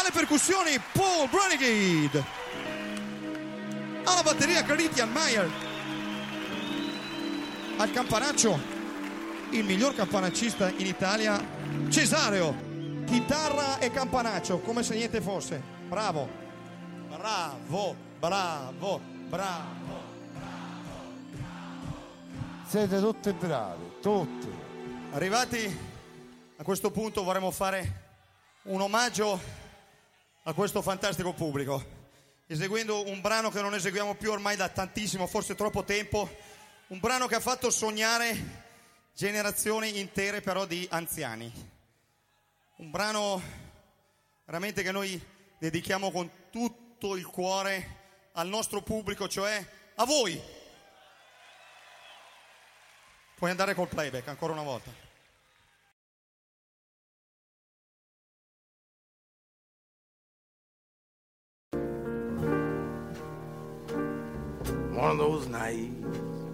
Alle percussioni Paul Brunigade, alla batteria Christian Meyer, al campanaccio il miglior campanacista in Italia Cesareo, chitarra e campanaccio come se niente fosse. Bravo, bravo, bravo, bravo. Siete tutti bravi, tutti. Arrivati a questo punto vorremmo fare un omaggio a questo fantastico pubblico, eseguendo un brano che non eseguiamo più ormai da tantissimo, forse troppo tempo, un brano che ha fatto sognare generazioni intere però di anziani, un brano veramente che noi dedichiamo con tutto il cuore al nostro pubblico, cioè a voi. Puoi andare col playback ancora una volta. One of those nights